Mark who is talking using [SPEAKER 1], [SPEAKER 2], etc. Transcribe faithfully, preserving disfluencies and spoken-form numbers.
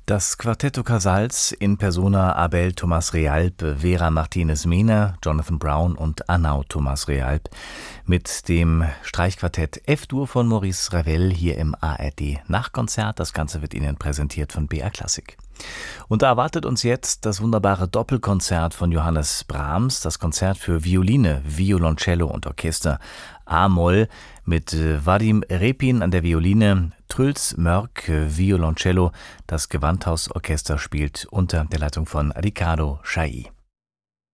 [SPEAKER 1] Das Quartetto Casals in persona Abel Thomas Realp, Vera Martinez Mehner, Jonathan Brown und Arnaud Thomas Realp mit dem Streichquartett F-Dur von Maurice Ravel hier im A R D Nachtkonzert. Das Ganze wird Ihnen präsentiert von B R Classic. Und da erwartet uns jetzt das wunderbare Doppelkonzert von Johannes Brahms, das Konzert für Violine, Violoncello und Orchester A-Moll mit Vadim Repin an der Violine, Truls Mörk Violoncello. Das Gewandhausorchester spielt unter der Leitung von Riccardo Chailly.